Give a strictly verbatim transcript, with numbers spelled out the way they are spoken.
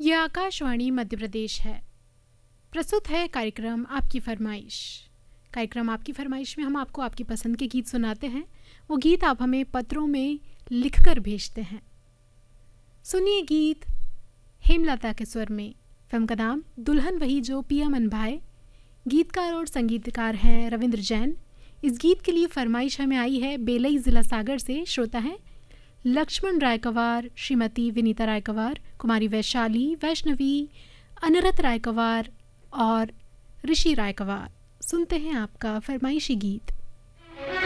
यह आकाशवाणी मध्य प्रदेश है। प्रस्तुत है कार्यक्रम आपकी फरमाइश। कार्यक्रम आपकी फरमाइश में हम आपको आपकी पसंद के गीत सुनाते हैं। वो गीत आप हमें पत्रों में लिखकर भेजते हैं। सुनिए गीत हेमलता के स्वर में। फिल्म का नाम दुल्हन वही जो पिया मन भाए। गीतकार और संगीतकार हैं रविंद्र जैन। इस गीत के लिए फरमाइश हमें आई है बेलई ज़िला सागर से। श्रोता हैं लक्ष्मण रायकवार, श्रीमती विनीता रायकवार, कुमारी वैशाली, वैष्णवी, अनरत रायकवार और ऋषि रायकवार। सुनते हैं आपका फरमाइशी गीत।